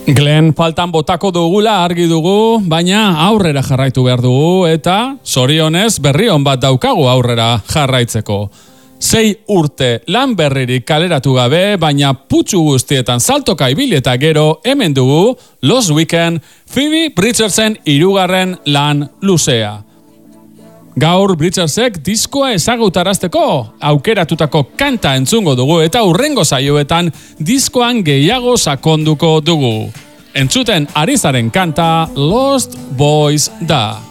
Glenn faltan botako dugula argi dugu, baina aurrera jarraitu behar dugu eta zorionez berri on bat daukagu aurrera jarraitzeko. 6 urte lan berririk kaleratu gabe, baina putxu guztietan saltoka ibili eta gero hemen dugu Lost Weekend Phoebe Bridgersen 3. lan luzea. Gaur Bridgersek diskoa ezagutarazteko aukeratutako kanta entzungo dugu eta hurrengo saioetan diskoan gehiago sakonduko dugu. Entzuten ari zaren kanta Lost Boys da.